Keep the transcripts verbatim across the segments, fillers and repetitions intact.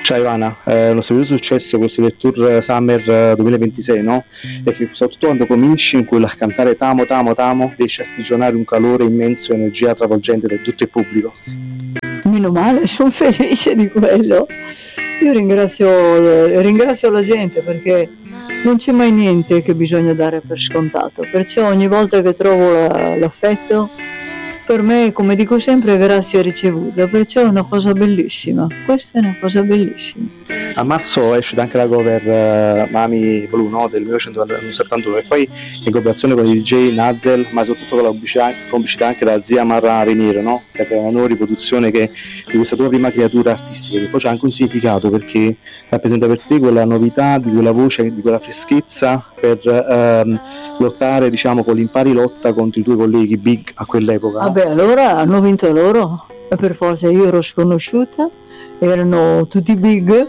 Ciao Ivana, eh, lo stesso successo questo del Tour Summer duemilaventisei, no? E che soprattutto quando cominci in quello a cantare Tamo Tamo Tamo riesci a sprigionare un calore immenso e energia travolgente da tutto il pubblico. Meno male, sono felice di quello. Io ringrazio, ringrazio la gente perché non c'è mai niente che bisogna dare per scontato, perciò ogni volta che trovo la, l'affetto, per me, come dico sempre, grazia ricevuta, perciò è una cosa bellissima, questa è una cosa bellissima. A marzo è uscita anche la cover uh, Mami Blu, no? Del millenovecentosettantadue, e poi in cooperazione con il D J Nazel, ma soprattutto con la pubblicità, pubblicità anche da zia Marra Reniero, no? Per una nuova riproduzione che, di questa tua prima creatura artistica, che poi c'ha anche un significato perché rappresenta per te quella novità, di quella voce, di quella freschezza per uh, lottare, diciamo, con l'impari lotta contro i tuoi colleghi big a quell'epoca. Vabbè, no? Allora hanno vinto loro, e per forza io ero sconosciuta, erano tutti big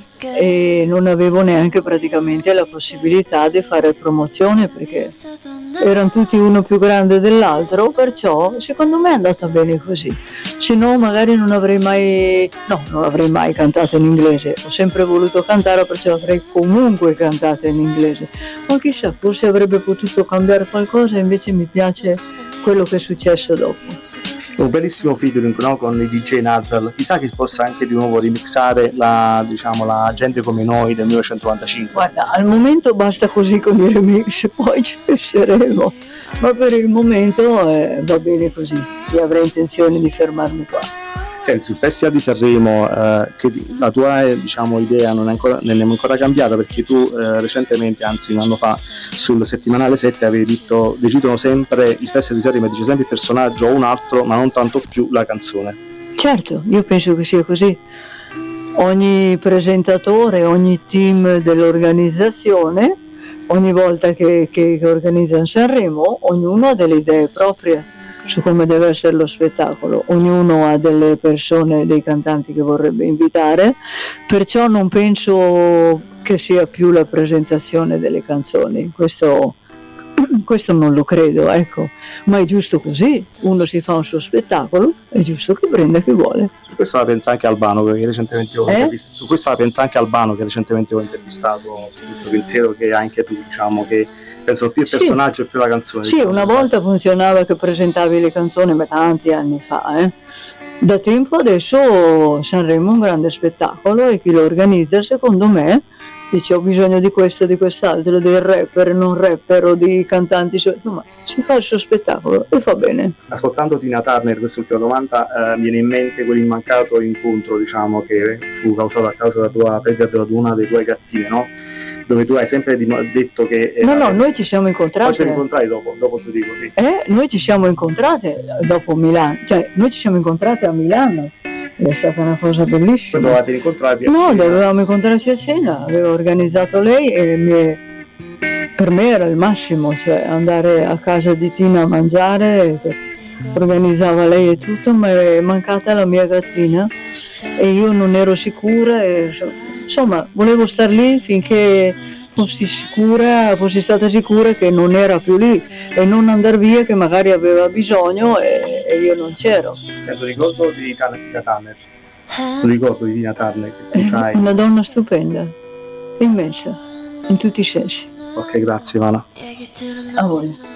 e non avevo neanche praticamente la possibilità di fare promozione perché erano tutti uno più grande dell'altro, perciò secondo me è andata bene così, se no magari non avrei mai no non avrei mai cantato in inglese, ho sempre voluto cantare, perciò avrei comunque cantato in inglese, ma chissà, forse avrebbe potuto cambiare qualcosa, invece mi piace quello che è successo dopo. Un bellissimo featuring, no? Con il D J Nazel, chissà che possa anche di nuovo remixare la, diciamo, la gente come noi del millenovecentonovantacinque. Guarda, al momento basta così con i remix, poi ci penseremo, ma per il momento eh, va bene così, io avrei intenzione di fermarmi qua. Senti, sul Festival di Sanremo, eh, che la tua diciamo, idea non è, ancora, non è ancora cambiata, perché tu eh, recentemente, anzi un anno fa, sul settimanale sette avevi detto decidono sempre, il Festival di Sanremo dice sempre il personaggio o un altro, ma non tanto più la canzone. Certo, io penso che sia così. Ogni presentatore, ogni team dell'organizzazione, ogni volta che, che, che organizza Sanremo, ognuno ha delle idee proprie su come deve essere lo spettacolo, ognuno ha delle persone, dei cantanti che vorrebbe invitare, perciò non penso che sia più la presentazione delle canzoni, questo, questo non lo credo, ecco, ma è giusto così, uno si fa un suo spettacolo, è giusto che prenda chi vuole. Su questo la pensa anche Albano, che recentemente ho eh? intervistato, su questo la pensa anche Albano, che recentemente ho intervistato, su questo pensiero che anche tu, diciamo, che penso più il personaggio e sì, più la canzone. Sì, diciamo. Una volta funzionava che presentavi le canzoni, ma tanti anni fa, eh. Da tempo adesso Sanremo è un grande spettacolo e chi lo organizza, secondo me, dice ho bisogno di questo, di quest'altro, del rapper, non rapper o di cantanti, insomma, si fa il suo spettacolo e fa bene. Ascoltando Tina Turner, quest'ultima domanda, eh, viene in mente quell'immancato incontro, diciamo, che fu causato a causa della tua perdita di una delle tue gattine, no? Dove tu hai sempre detto che... No, no, noi ci siamo incontrati. Poi ci siamo incontrati dopo, dopo tu dico, sì. Eh, noi ci siamo incontrati dopo Milano, cioè noi ci siamo incontrati a Milano, è stata una cosa bellissima. Poi dovevate incontrarvi? No, dovevamo incontrarci a cena, aveva organizzato lei e mi, per me era il massimo, cioè andare a casa di Tina a mangiare, organizzava lei e tutto, ma è mancata la mia gattina e io non ero sicura e... Insomma, volevo star lì finché fossi sicura, fossi stata sicura che non era più lì e non andare via che magari aveva bisogno e, e io non c'ero. Sento ricordo di Tina Turner, un ricordo di Tina Turner che tu c'hai. Una donna stupenda, immensa, in tutti i sensi. Ok, grazie Ivana. A voi.